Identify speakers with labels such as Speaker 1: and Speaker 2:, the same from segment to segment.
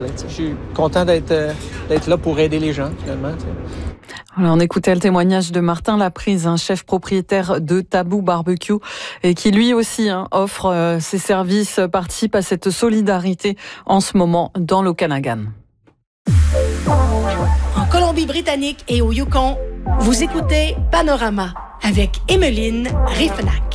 Speaker 1: Je suis content d'être là pour aider les gens, finalement.
Speaker 2: Alors, on écoutait le témoignage de Martin Laprise, un chef propriétaire de Tabou Barbecue, et qui lui aussi offre ses services, participe à cette solidarité en ce moment dans l'Okanagan.
Speaker 3: En Colombie-Britannique et au Yukon, vous écoutez Panorama avec Emeline Riffenac.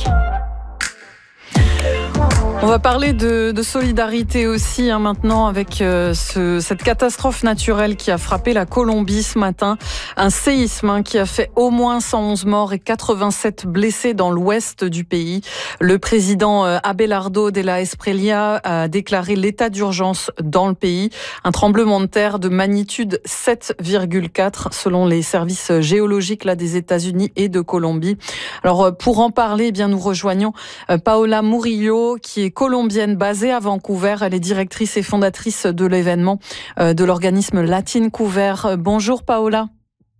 Speaker 2: On va parler de solidarité aussi maintenant avec cette catastrophe naturelle qui a frappé la Colombie ce matin. Un séisme qui a fait au moins 111 morts et 87 blessés dans l'ouest du pays. Le président Abelardo de la Espriella a déclaré l'état d'urgence dans le pays. Un tremblement de terre de magnitude 7,4 selon les services géologiques des États-Unis et de Colombie. Alors pour en parler, nous rejoignons Paola Murillo qui est colombienne basée à Vancouver. Elle est directrice et fondatrice de l'événement de l'organisme Latin-Couver. Bonjour Paola.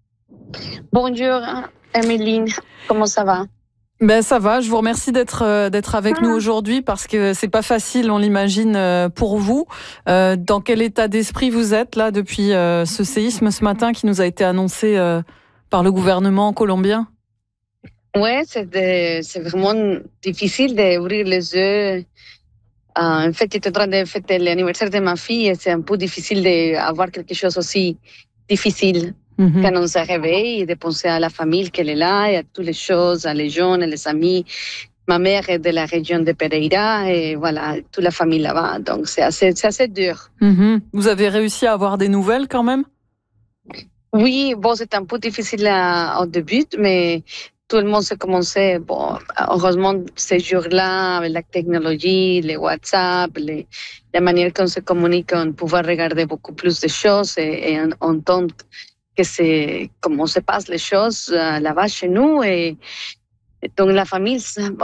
Speaker 4: Bonjour Emeline, comment ça va?
Speaker 2: Ça va, je vous remercie d'être avec nous aujourd'hui parce que c'est pas facile, on l'imagine, pour vous. Dans quel état d'esprit vous êtes là depuis ce séisme ce matin qui nous a été annoncé par le gouvernement colombien?
Speaker 4: Ouais, c'est vraiment difficile d'ouvrir les yeux. En fait, j'étais en train de fêter l'anniversaire de ma fille et c'est un peu difficile d'avoir quelque chose aussi difficile quand on se réveille et de penser à la famille qu'elle est là et à toutes les choses, à les jeunes, les amis. Ma mère est de la région de Pereira et voilà, toute la famille là-bas. Donc, c'est assez dur.
Speaker 2: Vous avez réussi à avoir des nouvelles quand même?
Speaker 4: Oui, bon, c'est un peu difficile au début, mais tout le monde s'est commencé, heureusement, ces jours-là, avec la technologie, les WhatsApp, la manière qu'on se communique, on pouvait regarder beaucoup plus de choses et entendre comment se passent les choses là-bas chez nous. Et donc, la famille,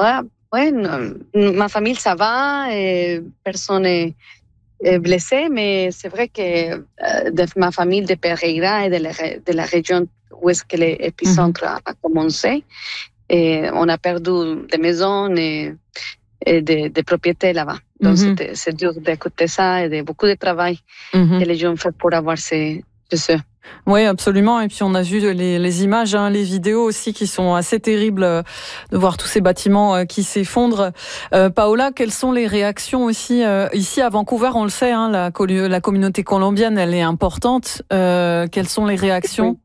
Speaker 4: ma famille, ça va, et personne n'est blessé, mais c'est vrai que de ma famille de Pereira et de la région où est-ce que l'épicentre a commencé, et on a perdu des maisons et des propriétés là-bas. Donc c'est dur d'écouter ça et de beaucoup de travail que les gens font pour avoir ces eux.
Speaker 2: Oui, absolument. Et puis on a vu les images, les vidéos aussi qui sont assez terribles de voir tous ces bâtiments qui s'effondrent. Paola, quelles sont les réactions aussi ici à Vancouver? On le sait, la communauté colombienne, elle est importante. Quelles sont les réactions?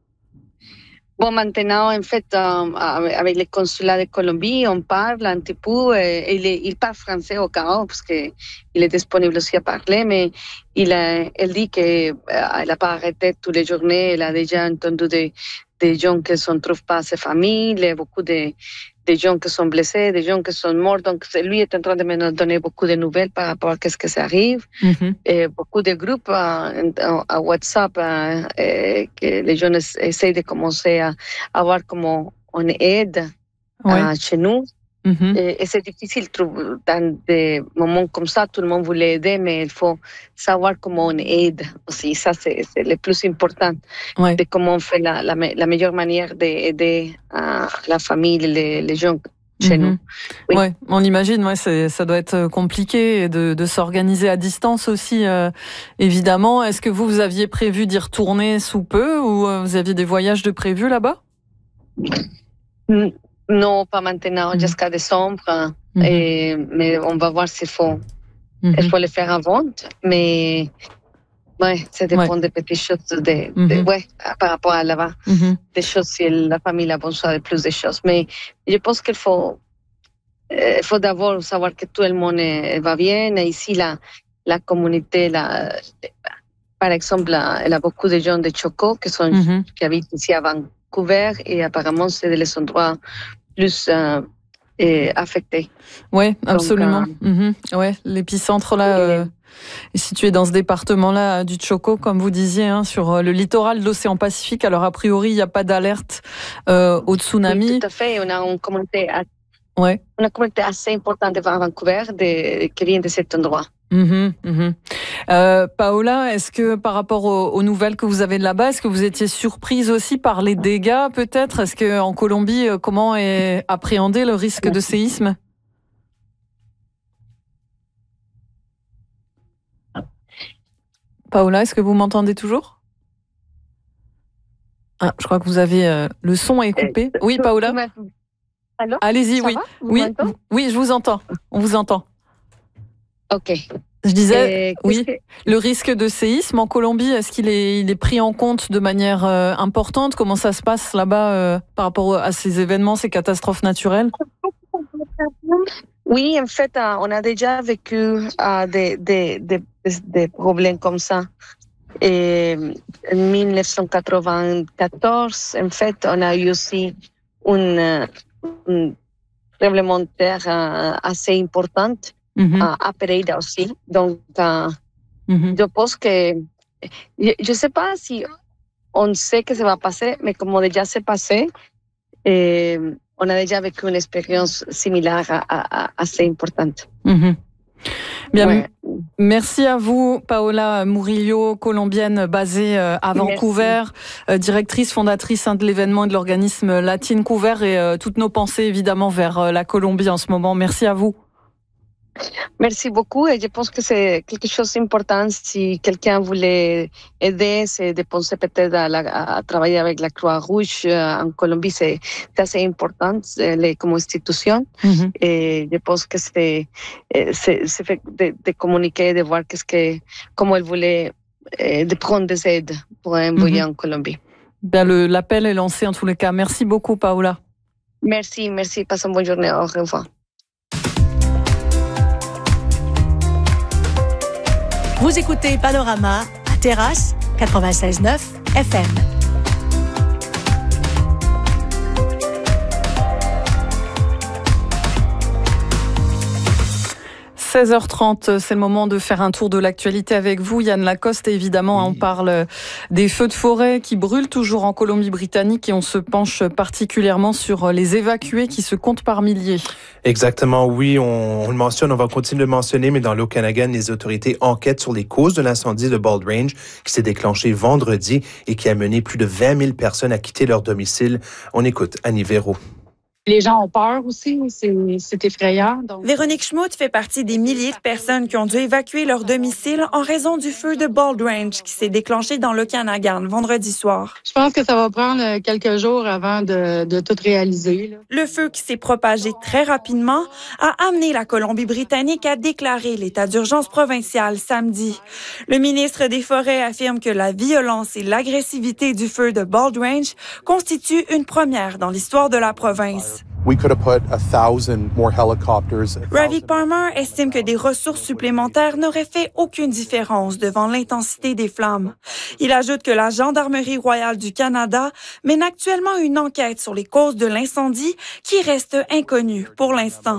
Speaker 4: Bon, maintenant, en fait, avec le consulat de Colombie, on parle un petit peu. Il parle français au cas où, parce qu'il est disponible aussi à parler, mais elle dit qu'elle n'a pas arrêté toutes les journées. Elle a déjà entendu des gens qui ne trouvent pas ses familles, beaucoup de gens qui sont blessés, des gens qui sont morts. Donc, lui est en train de me donner beaucoup de nouvelles par rapport à ce que ça arrive. Et beaucoup de groupes à WhatsApp que les gens essayent de commencer à voir comment on aide chez nous. Et c'est difficile dans des moments comme ça, tout le monde voulait aider, mais il faut savoir comment on aide aussi. Ça, c'est le plus important, de comment on fait la meilleure manière d'aider la famille, les gens chez nous.
Speaker 2: Oui, on imagine, ça doit être compliqué de s'organiser à distance aussi, évidemment. Est-ce que vous aviez prévu d'y retourner sous peu ou vous aviez des voyages de prévus là-bas?
Speaker 4: Non, pas maintenant, jusqu'à décembre. Mais on va voir s'il faut. Il faut le faire avant. Mais ça dépend des petites choses par rapport à là-bas. Des choses, si la famille a besoin de plus de choses. Mais je pense qu'il faut d'abord savoir que tout le monde va bien. Et ici, la communauté, par exemple, elle a beaucoup de gens de Choco qui habitent ici à Vancouver, et apparemment, c'est des endroits plus affectés.
Speaker 2: Oui, absolument. L'épicentre là est situé dans ce département-là du Choco, comme vous disiez, sur le littoral de l'océan Pacifique. Alors, a priori, il n'y a pas d'alerte au tsunami.
Speaker 4: Oui, tout à fait. On a une communauté assez importante à Vancouver qui vient de cet endroit.
Speaker 2: Paola, est-ce que par rapport aux nouvelles que vous avez de là-bas, est-ce que vous étiez surprise aussi par les dégâts peut-être? Est-ce qu'en Colombie, comment est appréhendé le risque de séisme? Paola, est-ce que vous m'entendez toujours? Je crois que vous avez le son est coupé. Oui, Paola.
Speaker 4: Allô?
Speaker 2: Allez-y, oui. Oui, je vous entends. On vous entend.
Speaker 4: Ok.
Speaker 2: Je disais, oui, le risque de séisme en Colombie, est-ce qu'il est pris en compte de manière importante? Comment ça se passe là-bas par rapport à ces événements, ces catastrophes naturelles?
Speaker 4: Oui, en fait, on a déjà vécu des problèmes comme ça. Et en 1994, en fait, on a eu aussi un tremblement de terre assez important à Pereira aussi. Donc, je pense que, je ne sais pas si on sait que ça va passer, mais comme déjà s'est passé, on a déjà vécu une expérience similaire assez importante.
Speaker 2: Bien, ouais. Merci à vous, Paola Murillo, colombienne basée à Vancouver, directrice fondatrice de l'événement et de l'organisme Latincouvert, et toutes nos pensées évidemment vers la Colombie en ce moment. Merci à vous.
Speaker 4: Merci beaucoup, et je pense que c'est quelque chose d'important. Si quelqu'un voulait aider, c'est de penser peut-être à travailler avec la Croix-Rouge en Colombie. C'est assez important comme institution. Et je pense que c'est fait de communiquer, de voir comment elle voulait de prendre des aides pour envoyer en Colombie.
Speaker 2: Ben, l'appel est lancé en tous les cas. Merci beaucoup, Paola.
Speaker 4: Merci. Passe une bonne journée. Au revoir.
Speaker 3: Vous écoutez Panorama à Terrasse 96.9 FM.
Speaker 2: 16h30, c'est le moment de faire un tour de l'actualité avec vous, Yann Lacoste. Et évidemment, on parle des feux de forêt qui brûlent toujours en Colombie-Britannique, et on se penche particulièrement sur les évacués qui se comptent par milliers.
Speaker 5: Exactement, oui, on le mentionne, on va continuer de le mentionner, mais dans l'Okanagan, les autorités enquêtent sur les causes de l'incendie de Bald Range qui s'est déclenché vendredi et qui a mené plus de 20 000 personnes à quitter leur domicile. On écoute Annie Véro.
Speaker 6: Les gens ont peur aussi, c'est effrayant. Donc...
Speaker 7: Véronique Schmutt fait partie des milliers de personnes qui ont dû évacuer leur domicile en raison du feu de Bald Range qui s'est déclenché dans l'Okanagan vendredi soir.
Speaker 6: Je pense que ça va prendre quelques jours avant de tout réaliser. Là.
Speaker 7: Le feu qui s'est propagé très rapidement a amené la Colombie-Britannique à déclarer l'état d'urgence provincial samedi. Le ministre des Forêts affirme que la violence et l'agressivité du feu de Bald Range constituent une première dans l'histoire de la province. Ravi Palmer estime que des ressources supplémentaires n'auraient fait aucune différence devant l'intensité des flammes. Il ajoute que la Gendarmerie royale du Canada mène actuellement une enquête sur les causes de l'incendie qui reste inconnue pour l'instant.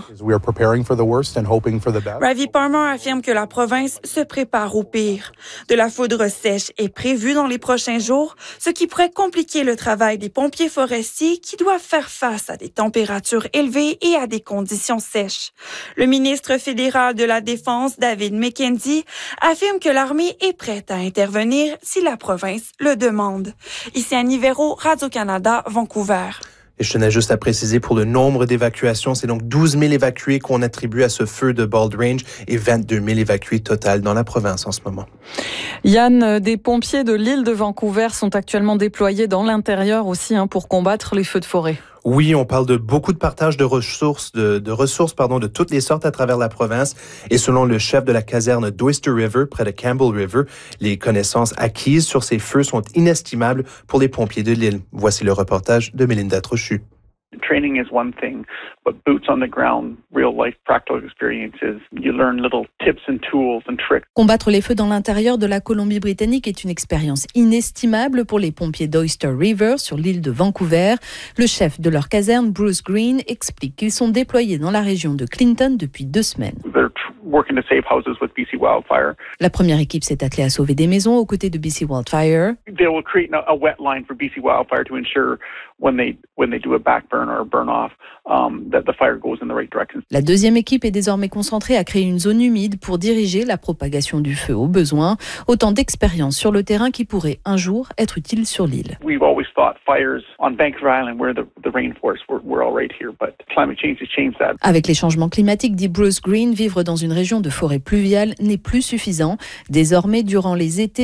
Speaker 7: Ravi Palmer affirme que la province se prépare au pire. De la foudre sèche est prévue dans les prochains jours, ce qui pourrait compliquer le travail des pompiers forestiers qui doivent faire face à des températures élevées et à des conditions sèches. Le ministre fédéral de la Défense, David McKenzie, affirme que l'armée est prête à intervenir si la province le demande. Ici Annie Véro, Radio-Canada, Vancouver.
Speaker 5: Et je tenais juste à préciser pour le nombre d'évacuations, c'est donc 12 000 évacués qu'on attribue à ce feu de Bald Range et 22 000 évacués total dans la province en ce moment.
Speaker 2: Yann, des pompiers de l'île de Vancouver sont actuellement déployés dans l'intérieur aussi pour combattre les feux de forêt.
Speaker 5: Oui, on parle de beaucoup de partage de ressources, de toutes les sortes à travers la province. Et selon le chef de la caserne d'Oyster River, près de Campbell River, les connaissances acquises sur ces feux sont inestimables pour les pompiers de l'île. Voici le reportage de Mélinda Trochu.
Speaker 8: Training is one thing, but boots on the ground, real life practical experiences, you learn little tips and tools and tricks.
Speaker 9: Combattre les feux dans l'intérieur de la Colombie-Britannique est une expérience inestimable pour les pompiers d'Oyster River sur l'île de Vancouver. Le chef de leur caserne, Bruce Green, explique qu'ils sont déployés dans la région de Clinton depuis 2 semaines.
Speaker 8: Working to save houses with BC Wildfire.
Speaker 9: La première équipe s'est attelée à sauver des maisons aux côtés de BC Wildfire.
Speaker 8: They will create a wet line for BC Wildfire to ensure when they do a back burn or a burn off that the fire goes in the right direction.
Speaker 9: La deuxième équipe est désormais concentrée à créer une zone humide pour diriger la propagation du feu au besoin. Autant d'expériences sur le terrain qui pourraient un jour être utiles sur l'île.
Speaker 8: We've always thought fires on Vancouver Island where the rainforest we're all right here, but climate change has changed that.
Speaker 9: Avec les changements climatiques, dit Bruce Green, vivre dans une région de forêt pluviale n'est plus suffisant. Désormais, durant les étés,